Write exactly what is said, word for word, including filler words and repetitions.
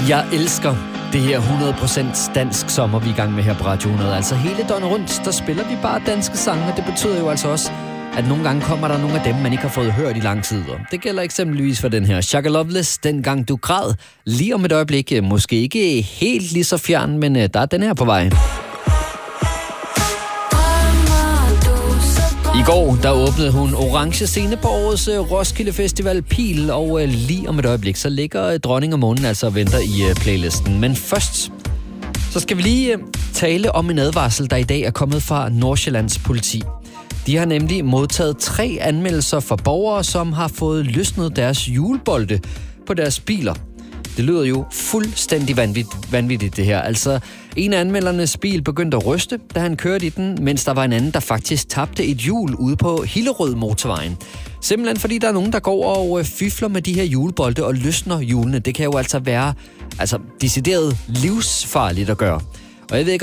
Jeg elsker det her hundrede procent dansk sommer, vi er i gang med her på Radio hundrede. Altså hele døgnet rundt, der spiller vi bare danske sange, og det betyder jo altså også, at nogle gange kommer der nogle af dem, man ikke har fået hørt i lang tid. Det gælder eksempelvis for den her Shaka Loveless, Dengang du græd. Lige om et øjeblik, måske ikke helt lige så fjern, men der er den her på vej. I går, der åbnede hun orange scene på årets Roskilde Festival Pil, og lige om et øjeblik, så ligger Dronning og Månen altså og venter i playlisten. Men først, så skal vi lige tale om en advarsel, der i dag er kommet fra Nordsjællands politi. De har nemlig modtaget tre anmeldelser fra borgere, som har fået løsnet deres julebolde på deres biler. Det lyder jo fuldstændig vanvittigt, vanvittigt det her. Altså, en af anmeldernes bil begyndte at ryste, da han kørte i den, mens der var en anden, der faktisk tabte et hjul ude på Hillerød motorvejen. Simpelthen fordi der er nogen, der går og fifler med de her julebolde og løsner hjulene. Det kan jo altså være altså, decideret livsfarligt at gøre. Og jeg ved ikke,